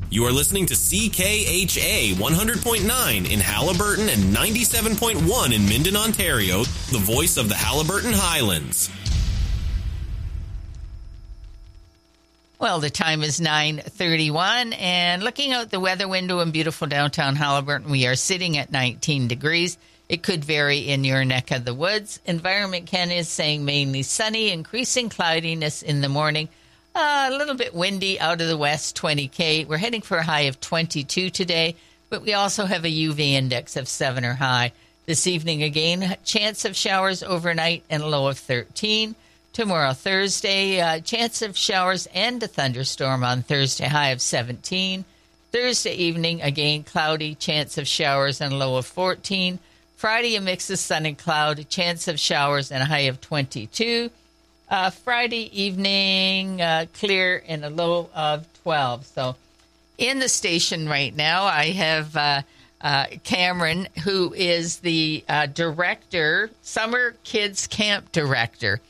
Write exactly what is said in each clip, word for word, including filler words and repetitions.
You are listening to C K H A one hundred point nine in Haliburton and ninety-seven point one in Minden, Ontario, the voice of the Haliburton Highlands. Well, the time is nine thirty-one, and looking out the weather window in beautiful downtown Haliburton, we are sitting at nineteen degrees. It could vary in your neck of the woods. Environment Ken is saying mainly sunny, increasing cloudiness in the morning. Uh, a little bit windy out of the west, twenty K. We're heading for a high of twenty-two today, but we also have a U V index of seven or high. This evening, again, chance of showers overnight and a low of thirteen. Tomorrow, Thursday, uh, chance of showers and a thunderstorm on Thursday, high of seventeen. Thursday evening, again, cloudy, chance of showers and a low of fourteen. Friday, a mix of sun and cloud, chance of showers and a high of twenty-two. Uh, Friday evening, uh, clear and a low of twelve. So in the station right now, I have uh, uh, Cameron, who is the uh, director, Summer Kids Camp Director.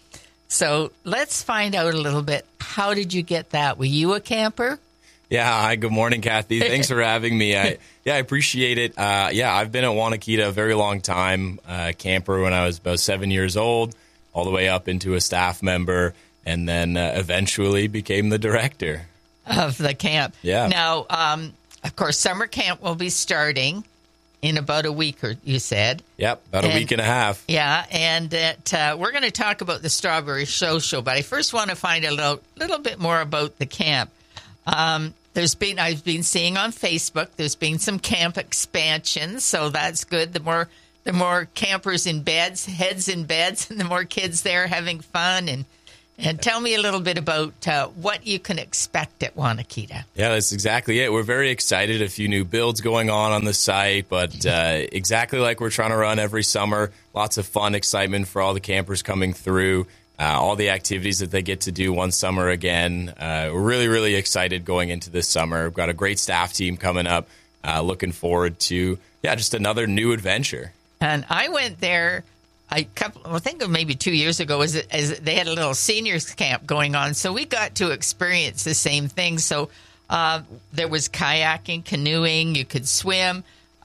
So let's find out a little bit. How did you get that? Were you a camper? Yeah. Hi. Good morning, Kathy. Thanks for having me. I, yeah, I appreciate it. Uh, yeah, I've been at Wanakita a very long time. Uh, camper when I was about seven years old, all the way up into a staff member, and then uh, eventually became the director of the camp. Yeah. Now, um, of course, summer camp will be starting in about a week, or you said. Yep, about and, a week and a half. Yeah, and that, uh, we're going to talk about the Strawberry Social, but I first want to find a little, little bit more about the camp. Um, there's been I've been seeing on Facebook, there's been some camp expansions, so that's good. The more the more campers in beds, heads in beds, and the more kids there having fun. And And tell me a little bit about uh, what you can expect at Wanakita. Yeah, that's exactly it. We're very excited. A few new builds going on on the site, but uh, exactly like we're trying to run every summer. Lots of fun, excitement for all the campers coming through. Uh, all the activities that they get to do one summer again. Uh, we're really, really excited going into this summer. We've got a great staff team coming up. Uh, looking forward to, yeah, just another new adventure. And I went there I couple, I think maybe two years ago, as, as they had a little seniors camp going on, so we got to experience the same thing. So uh, there was kayaking, canoeing, you could swim,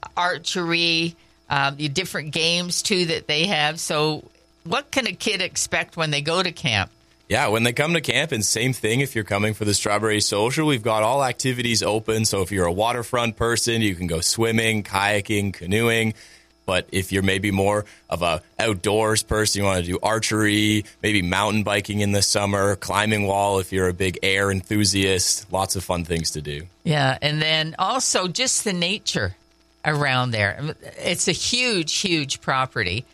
archery, uh, the different games too that they have. So what can a kid expect when they go to camp? Yeah, when they come to camp, and same thing if you're coming for the Strawberry Social, we've got all activities open. So if you're a waterfront person, you can go swimming, kayaking, canoeing. But if you're maybe more of a outdoors person, you want to do archery, maybe mountain biking in the summer, climbing wall if you're a big air enthusiast, lots of fun things to do. Yeah, and then also just the nature around there. It's a huge, huge property,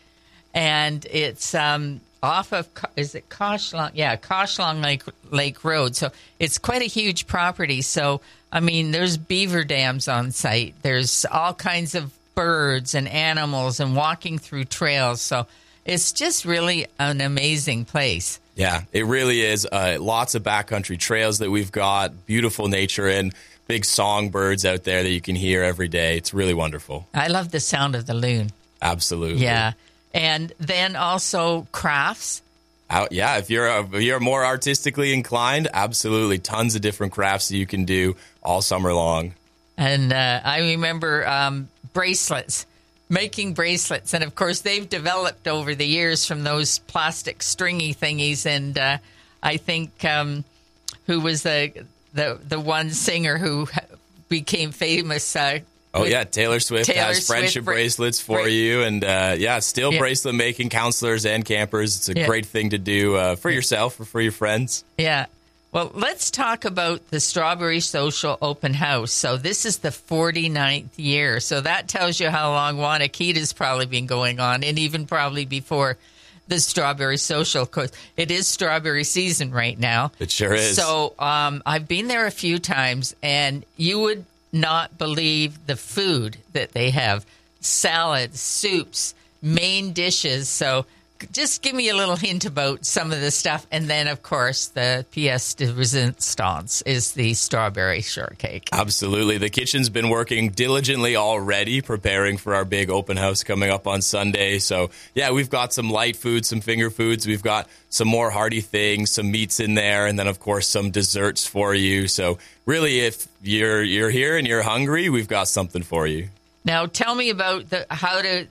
and it's um, off of, is it Koshlong? Yeah, Koshlong Lake, Lake Road. So it's quite a huge property. So, I mean, there's beaver dams on site. There's all kinds of birds and animals and walking through trails. So it's just really an amazing place. Yeah, it really is. Uh, lots of backcountry trails that we've got, beautiful nature, and big songbirds out there that you can hear every day. It's really wonderful. I love the sound of the loon. Absolutely. Yeah. And then also crafts. Uh, yeah, if you're, a, if you're more artistically inclined, absolutely. Tons of different crafts that you can do all summer long. And uh, I remember um, bracelets, making bracelets. And, of course, they've developed over the years from those plastic stringy thingies. And uh, I think um, who was the, the the one singer who became famous? Uh, oh, yeah, Taylor Swift Taylor has friendship Swift, bracelets for bra- you. And, uh, yeah, still yeah. bracelet making counselors and campers. It's a yeah. great thing to do uh, for yourself or for your friends. Yeah. Well, let's talk about the Strawberry Social Open House. So this is the forty-ninth year. So that tells you how long Wanakita's probably been going on, and even probably before the Strawberry Social. Because it is strawberry season right now. It sure is. So um, I've been there a few times, and you would not believe the food that they have. Salads, soups, main dishes. So just give me a little hint about some of the stuff. And then, of course, the pièce de résistance is the strawberry shortcake. Absolutely. The kitchen's been working diligently already, preparing for our big open house coming up on Sunday. So, yeah, we've got some light foods, some finger foods. We've got some more hearty things, some meats in there, and then, of course, some desserts for you. So, really, if you're you're here and you're hungry, we've got something for you. Now, tell me about the how to...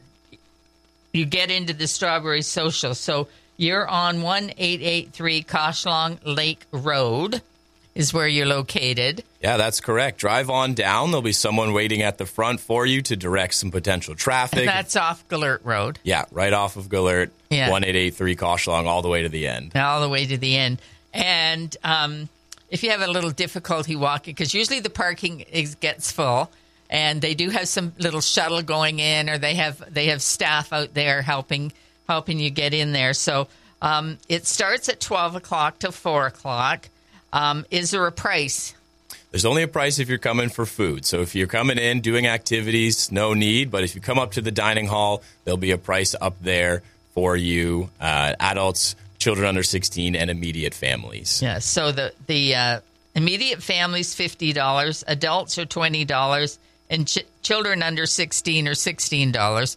You get into the Strawberry Social. So you're on one eight eight three Koshlong Lake Road is where you're located. Yeah, that's correct. Drive on down. There'll be someone waiting at the front for you to direct some potential traffic. And that's off Gallert Road. Yeah, right off of Gallert, yeah. one eight eight three Koshlong, all the way to the end. All the way to the end. And um, if you have a little difficulty walking, because usually the parking is, gets full, and they do have some little shuttle going in, or they have they have staff out there helping helping you get in there. So um, it starts at twelve o'clock to four o'clock. Um, is there a price? There's only a price if you're coming for food. So if you're coming in doing activities, no need. But if you come up to the dining hall, there'll be a price up there for you, uh, adults, children under sixteen, and immediate families. Yeah. So the the uh, immediate families fifty dollars, adults are twenty dollars. And ch- children under sixteen or sixteen dollars.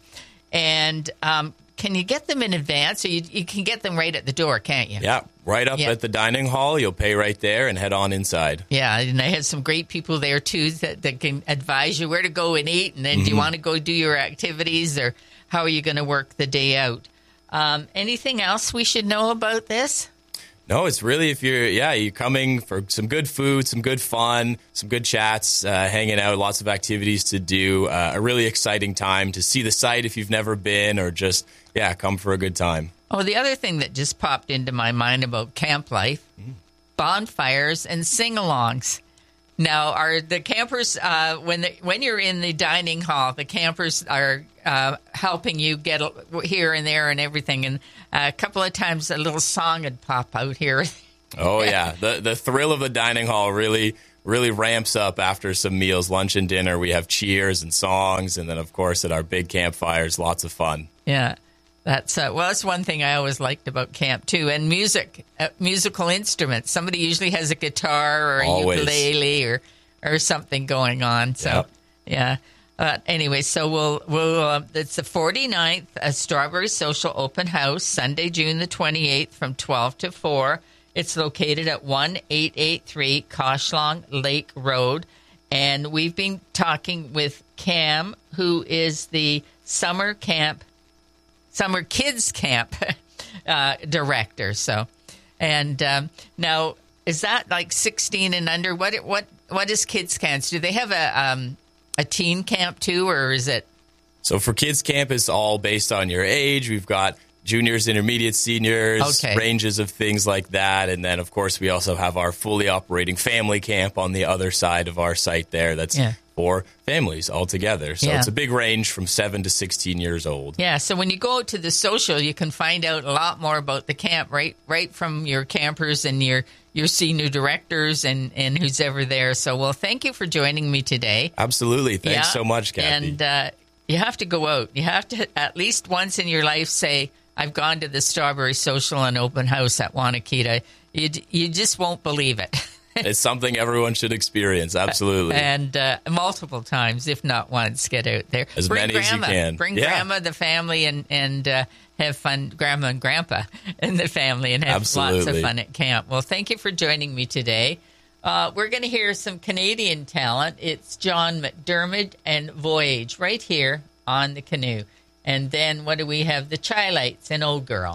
And um, can you get them in advance? Or you, you can get them right at the door, can't you? Yeah, right up yeah. at the dining hall. You'll pay right there and head on inside. Yeah, and I have some great people there, too, that, that can advise you where to go and eat. And then mm-hmm. do you want to go do your activities, or how are you going to work the day out? Um, anything else we should know about this? No, it's really if you're, yeah, you're coming for some good food, some good fun, some good chats, uh, hanging out, lots of activities to do, uh, a really exciting time to see the site if you've never been, or just, yeah, come for a good time. Oh, the other thing that just popped into my mind about camp life, mm. bonfires and sing-alongs. Now, are the campers, uh, when the, when you're in the dining hall, the campers are uh, helping you get here and there and everything, and a couple of times a little song would pop out here. Oh, yeah. The the thrill of the dining hall really, really ramps up after some meals, lunch and dinner. We have cheers and songs, and then, of course, at our big campfires, lots of fun. Yeah. That's uh, well. That's one thing I always liked about camp too, and music, uh, musical instruments. Somebody usually has a guitar or a Always. ukulele or or something going on. So yep. yeah. Uh, anyway, so we'll we'll. Uh, it's the forty-ninth uh, Strawberry Social Open House, Sunday, June the twenty-eighth, from twelve to four. It's located at one eight eight three Koshlong Lake Road, and we've been talking with Cam, who is the summer camp. Summer Kids Camp uh, director. So, and um, now is that like sixteen and under? What what what is Kids Camps? Do they have a um, a teen camp too, or is it? So for Kids Camp, it's all based on your age. We've got juniors, intermediate, seniors, okay. ranges of things like that, and then of course we also have our fully operating family camp on the other side of our site there. That's yeah. for families altogether. So yeah. it's a big range from seven to sixteen years old. Yeah, so when you go out to the social, you can find out a lot more about the camp, right right from your campers and your, your senior directors and, and who's ever there. So, well, thank you for joining me today. Absolutely. Thanks yeah. so much, Kathy. And uh, you have to go out. You have to at least once in your life say, I've gone to the Strawberry Social and Open House at Wanakita. You, you just won't believe it. It's something everyone should experience, absolutely. And uh, multiple times, if not once, get out there. As Bring many grandma. as you can. Bring yeah. grandma, the family, and, and uh, have fun, grandma and grandpa and the family, and have absolutely. lots of fun at camp. Well, thank you for joining me today. Uh, we're going to hear some Canadian talent. It's John McDermott and Voyage right here on the Canoe. And then what do we have? The Chi-Lites and Old Girl.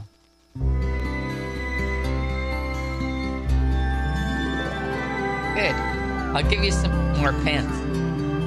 Good. I'll give you some more pens.